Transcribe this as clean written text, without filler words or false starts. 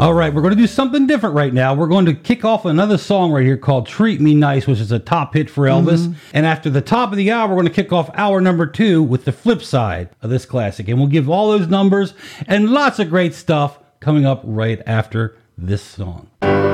All right, we're going to do something different right now. We're going to kick off another song right here called Treat Me Nice, which is a top hit for Elvis. And after the top of the hour, we're going to kick off hour number 2 with the flip side of this classic. And we'll give all those numbers and lots of great stuff coming up right after this song.